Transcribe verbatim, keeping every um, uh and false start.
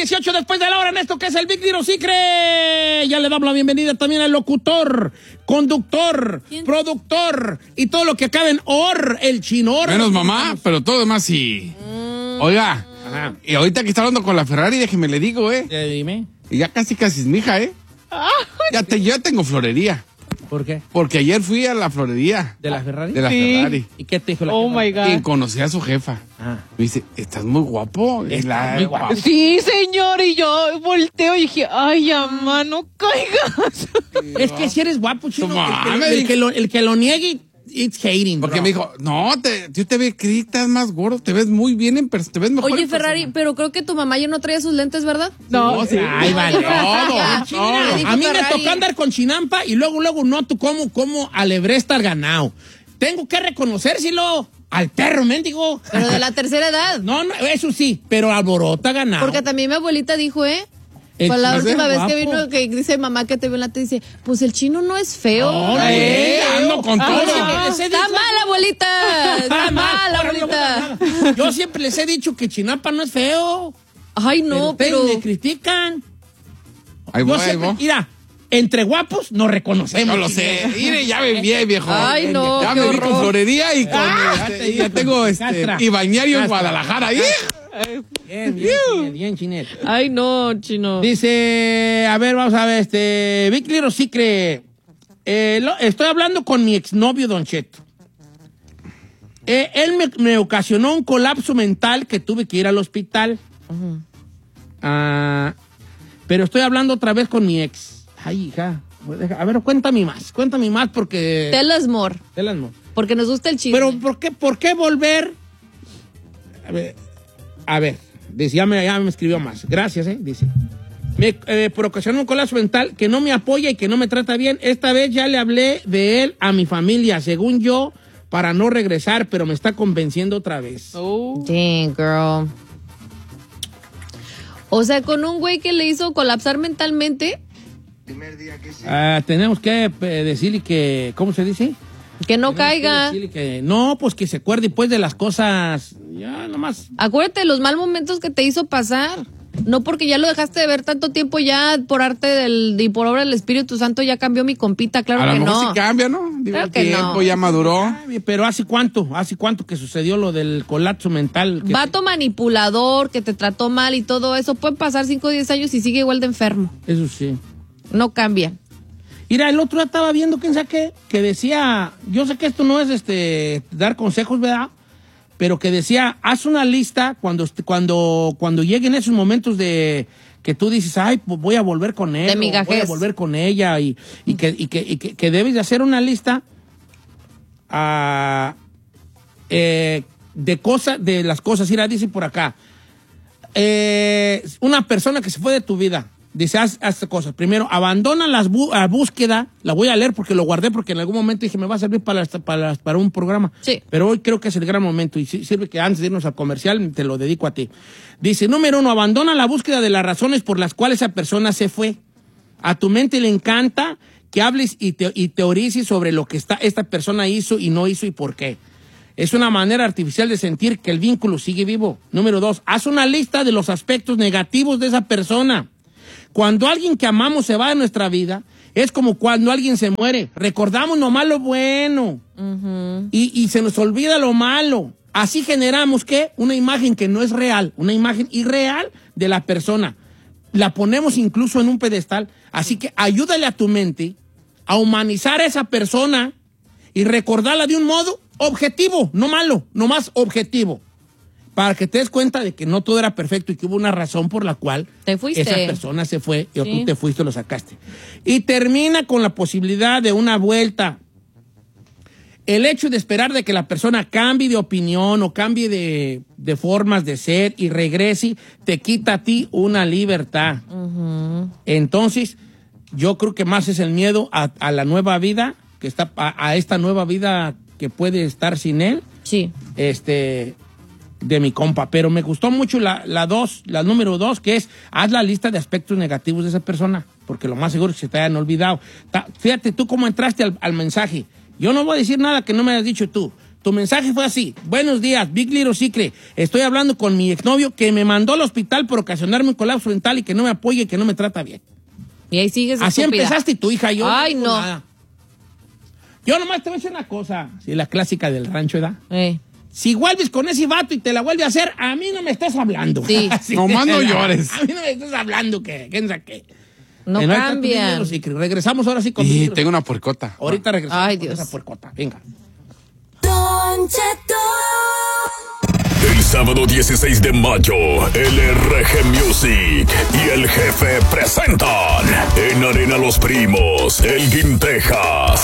dieciocho después de la hora en esto que es el Big Little Secret. Ya le damos la bienvenida también al locutor, conductor, ¿quién? Productor y todo lo que acabe en or, el chinor. Menos mamá, pero todo demás sí. Mm. Oiga, ajá. Y ahorita que está hablando con la Ferrari, déjeme le digo, ¿eh? Eh, dime. Y ya casi casi es mi hija, ¿eh? Ah, ya, te, ya tengo florería. ¿Por qué? Porque ayer fui a la florería. ¿De la Ferrari? De la sí. Ferrari. ¿Y qué te dijo la Oh jefa? my God. Y conocí a su jefa. Ah. Me dice, estás muy guapo. Estás la, muy guapo. Sí, señor. Y yo volteo y dije, ay, mamá, no caigas. Es que si eres guapo, chino. Toma, el, que, el, el, que lo, el que lo niegue, it's hating. Porque bro. me dijo, no, te, yo te veo que estás más gordo, te ves muy bien en persona, te ves mejor. Oye, Ferrari, pero creo que tu mamá ya no traía sus lentes, ¿verdad? No, no sí. Ay, vale. Todo, todo. A mí me toca andar con chinampa y luego, luego noto cómo, cómo alebresta el ganado. Tengo que reconocérselo al perro, mendigo. Pero de la tercera edad. No, no, eso sí, pero alborota ganado. Porque también mi abuelita dijo, ¿eh? El Fue la última vez guapo. que vino, que dice mamá que te vio en la tele, dice, pues el chino no es feo. No, Ay, eh, ando con ah, todo. ah, Les he está dicho- mal, abuelita. Está mal, abuelita. Yo siempre les he dicho que Chinampa no es feo. Ay, no, pero ustedes pero... me critican. Ahí Yo voy, ahí siempre, voy. mira, entre guapos nos reconocemos. No lo sé. Mire, ya me vi, viejo. Ay, no, Ya qué me vi con horror. florería y con. Ah, este, te y ya digo. tengo este. Castra. Y bañario en Castra. Guadalajara. ¿eh? Bien, bien, bien, bien, Chinel. Ay, no, chino. Dice, a ver, vamos a ver, este, Big Little Secret. Eh, lo- estoy hablando con mi exnovio, Don Cheto. Eh, él me, me ocasionó un colapso mental que tuve que ir al hospital. Uh-huh. Ah, pero estoy hablando otra vez con mi ex. Ay, hija. A ver, cuéntame más, cuéntame más porque... Tell us more, Tell us more. porque nos gusta el chisme. Pero, ¿por qué, por qué volver? A ver, a ver, dice, ya me, ya me escribió más. Gracias, ¿eh? Dice. Me eh, por ocasionó un colapso mental que no me apoya y que no me trata bien. Esta vez ya le hablé de él a mi familia, según yo, para no regresar, pero me está convenciendo otra vez. Oh. Dang, girl. O sea, con un güey que le hizo colapsar mentalmente, Ah, tenemos que eh, decirle que, ¿cómo se dice? que no Tenemos caiga. que decirle que, no, pues que se acuerde pues de las cosas, ya nomás. Acuérdate de los mal momentos que te hizo pasar. No porque ya lo dejaste de ver tanto tiempo, ya por arte del y por obra del Espíritu Santo ya cambió mi compita, claro A lo que mejor no. sí cambia, ¿no? Digo, Claro el que tiempo no. ya maduró. Ay, pero ¿hace cuánto? ¿Hace cuánto que sucedió lo del colapso mental? Que Vato manipulador, que te trató mal y todo eso, pueden pasar cinco o diez años y sigue igual de enfermo. Eso sí. No cambia. Mira, el otro día estaba viendo, quién sabe qué, que decía, yo sé que esto no es este dar consejos, ¿verdad? Pero que decía, haz una lista cuando, cuando, cuando lleguen esos momentos de que tú dices, ay, pues voy a volver con él, De o voy migajez. a volver con ella, y, y, que, y, que, y que, que debes de hacer una lista ah, eh, de cosas, de las cosas. Mira, dice por acá, eh, una persona que se fue de tu vida. Dice, haz, haz cosas. Primero, abandona las bu la búsqueda. La voy a leer porque lo guardé, porque en algún momento dije, me va a servir para, para, para un programa. Sí. Pero hoy creo que es el gran momento y sirve que antes de irnos al comercial te lo dedico a ti. Dice, número uno, abandona la búsqueda de las razones por las cuales esa persona se fue. A tu mente le encanta que hables y, te, y teorices sobre lo que está, esta persona hizo y no hizo y por qué. Es una manera artificial de sentir que el vínculo sigue vivo. Número dos, haz una lista de los aspectos negativos de esa persona. Cuando alguien que amamos se va de nuestra vida, es como cuando alguien se muere. Recordamos nomás lo bueno. Uh-huh. y, y se nos olvida lo malo. Así generamos, ¿qué? Una imagen que no es real, una imagen irreal de la persona. La ponemos incluso en un pedestal. Así que ayúdale a tu mente a humanizar a esa persona y recordarla de un modo objetivo, no malo, no más objetivo. Para que te des cuenta de que no todo era perfecto y que hubo una razón por la cual te fuiste. Esa persona se fue y Sí. tú te fuiste y lo sacaste. Y termina con la posibilidad de una vuelta. El hecho de esperar de que la persona cambie de opinión o cambie de, de formas de ser y regrese, te quita a ti una libertad. Uh-huh. Entonces, yo creo que más es el miedo a, a la nueva vida, que está a, a esta nueva vida que puede estar sin él. Sí. Este... de mi compa, pero me gustó mucho la, la dos, la número dos, que es, haz la lista de aspectos negativos de esa persona, porque lo más seguro es que se te hayan olvidado. Ta, fíjate tú cómo entraste al, al mensaje. Yo no voy a decir nada que no me hayas dicho tú. Tu mensaje fue así. Buenos días, Big Little Secret. Estoy hablando con mi exnovio que me mandó al hospital por ocasionarme un colapso mental y que no me apoya y que no me trata bien. Y ahí sigues Así estúpida. empezaste tu hija y yo. Ay, digo no. nada. Yo nomás te voy a decir una cosa. Sí, la clásica del rancho, ¿verdad? Eh. Si vuelves con ese vato y te la vuelve a hacer, a mí no me estés hablando. Sí. Nomás no llores. A mí no me estés hablando que, ¿quién sabe qué? No En ahorita tú cambian. dime, Secret. Regresamos ahora sí con Y Big tengo una puercota. Ahorita regresamos Ay, con Dios. esa puercota. Venga. Don Cheto. El sábado dieciséis de mayo, el R G Music y el Jefe presentan en Arena Los Primos, Elgin, Texas.